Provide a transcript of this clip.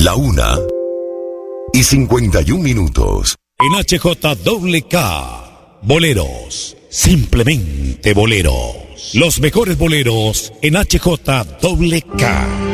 1:51. En HJWK, boleros, simplemente boleros. Los mejores boleros en HJWK.